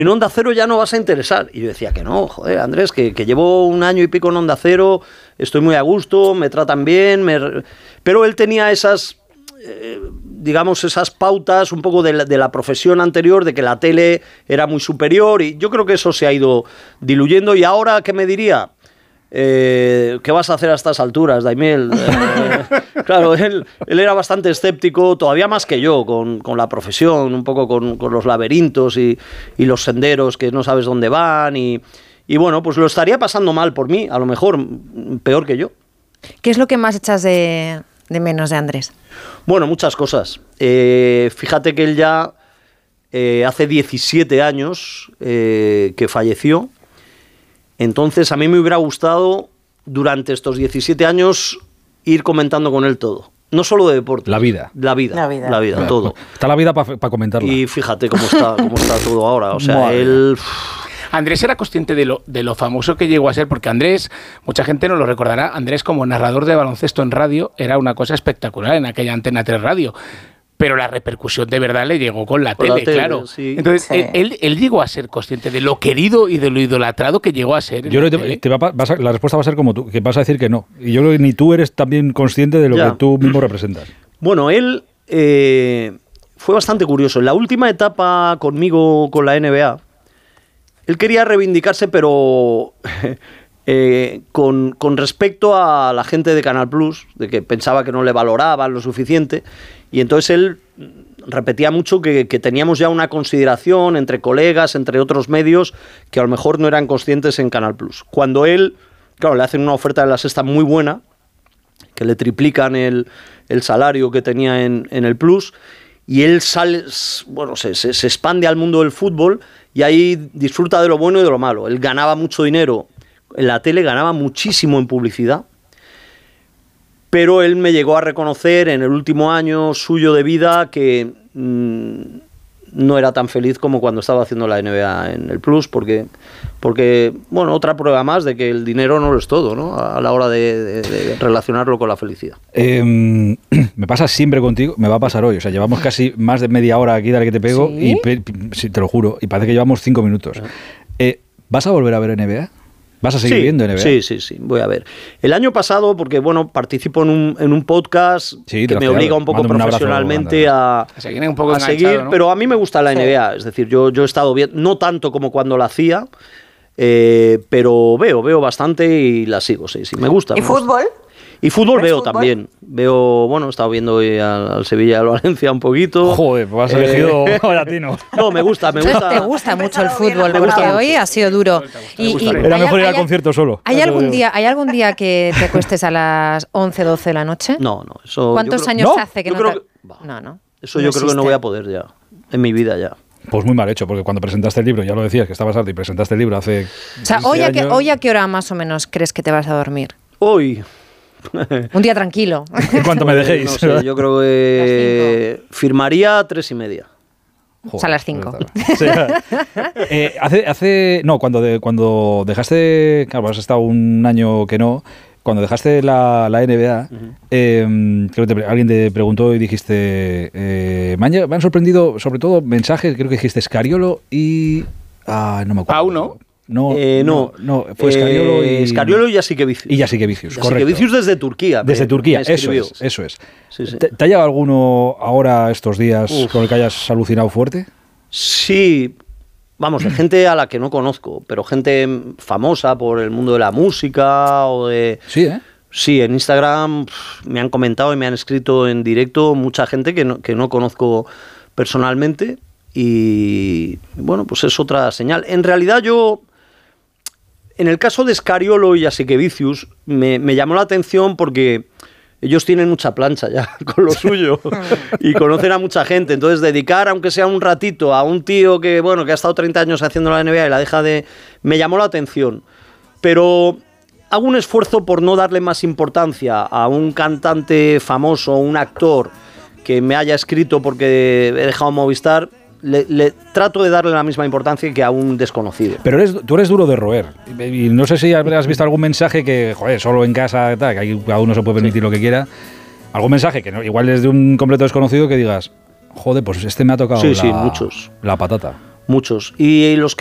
en Onda Cero ya no vas a interesar. Y yo decía que no, joder, Andrés, que llevo 1 año y pico en Onda Cero, estoy muy a gusto, me tratan bien, pero él tenía esas, digamos, esas pautas un poco de la profesión anterior, de que la tele era muy superior, y yo creo que eso se ha ido diluyendo. Y ahora, ¿qué me diría? ¿Qué vas a hacer a estas alturas, Daimiel? Claro, él era bastante escéptico, todavía más que yo, con la profesión, un poco con los laberintos y los senderos que no sabes dónde van, y bueno, pues lo estaría pasando mal por mí, a lo mejor peor que yo. ¿Qué es lo que más echas de menos de Andrés? Bueno, muchas cosas. Fíjate que él ya hace 17 años que falleció. Entonces, a mí me hubiera gustado, durante estos 17 años, ir comentando con él todo. No solo de deporte. La vida, todo. Está la vida para comentarla. Y fíjate cómo está todo ahora. O sea, él... Andrés era consciente de lo famoso que llegó a ser, porque Andrés, mucha gente no lo recordará, Andrés como narrador de baloncesto en radio era una cosa espectacular en aquella Antena 3 Radio. Pero la repercusión de verdad le llegó con la tele, claro. Sí. Entonces, sí. Él llegó a ser consciente de lo querido y de lo idolatrado que llegó a ser. Yo creo que la respuesta va a ser como tú, que vas a decir que no. Y yo creo que ni tú eres también consciente de lo que tú mismo representas. Bueno, él fue bastante curioso. En la última etapa conmigo con la NBA, él quería reivindicarse, pero con respecto a la gente de Canal Plus, de que pensaba que no le valoraban lo suficiente. Y entonces él repetía mucho que teníamos ya una consideración entre colegas, entre otros medios, que a lo mejor no eran conscientes en Canal Plus. Cuando él, claro, le hacen una oferta de La Sexta muy buena, que le triplican el salario que tenía en el Plus, y él sale, bueno, se expande al mundo del fútbol y ahí disfruta de lo bueno y de lo malo. Él ganaba mucho dinero en la tele, ganaba muchísimo en publicidad, pero él me llegó a reconocer en el último año suyo de vida que no era tan feliz como cuando estaba haciendo la NBA en el Plus, porque bueno, otra prueba más de que el dinero no lo es todo, ¿no? A la hora de relacionarlo con la felicidad. Me pasa siempre contigo, me va a pasar hoy. O sea, llevamos casi más de media hora aquí, dale que te pego, ¿sí? Sí, te lo juro, y parece que llevamos 5 minutos. ¿Vas a volver a ver NBA? ¿Vas a seguir viendo NBA? Sí, voy a ver. El año pasado, porque bueno, participo en un podcast que me obliga un poco profesionalmente a seguir, ¿no? Pero a mí me gusta la NBA, es decir, yo he estado viendo, no tanto como cuando la hacía, pero veo bastante y la sigo, sí, me gusta. ¿Y fútbol? Y fútbol veo también. Bueno, he estado viendo al Sevilla y al Valencia un poquito. Joder, pues has elegido latino. No, me gusta. Te gusta mucho el fútbol, porque hoy ha sido duro. Era mejor ir al concierto solo. ¿Hay algún día que te acuestes a las 11, 12 de la noche? No, eso... ¿Cuántos años hace que no te...? No. Eso yo creo que no voy a poder ya, en mi vida ya. Pues muy mal hecho, porque cuando presentaste el libro, ya lo decías, que estabas alto y presentaste el libro hace... O sea, ¿hoy a qué hora más o menos crees que te vas a dormir? Hoy... Un día tranquilo. En cuanto me dejéis. No sé, yo creo que firmaría a 3:30. O sea, a las 5. Sí. Cuando dejaste, claro, has estado un año que no, cuando dejaste la NBA, creo que alguien te preguntó y dijiste, me han sorprendido sobre todo mensajes, creo que dijiste Scariolo y... no me acuerdo. Pau, ¿no? No, fue Scariolo y Jasikevičius. Y Jasikevičius, correcto. Jasikevičius desde Turquía. Desde Turquía, eso es. Sí. ¿Te ha llegado alguno ahora estos días con el que hayas alucinado fuerte? Sí, vamos, de gente a la que no conozco, pero gente famosa por el mundo de la música o de... Sí, ¿eh? Sí, en Instagram me han comentado y me han escrito en directo mucha gente que no conozco personalmente y bueno, pues es otra señal. En realidad yo... En el caso de Scariolo y Jasikevičius me llamó la atención porque ellos tienen mucha plancha ya con lo suyo y conocen a mucha gente. Entonces, dedicar, aunque sea un ratito, a un tío que ha estado 30 años haciendo la NBA y la deja de... Me llamó la atención. Pero hago un esfuerzo por no darle más importancia a un cantante famoso, un actor que me haya escrito porque he dejado Movistar. Le trato de darle la misma importancia que a un desconocido. Pero tú eres duro de roer. Y no sé si has visto algún mensaje que, solo en casa, tal, que ahí cada uno se puede permitir lo que quiera. Algún mensaje que igual es de un completo desconocido que digas, joder, pues este me ha tocado muchos. La patata. Muchos. Y los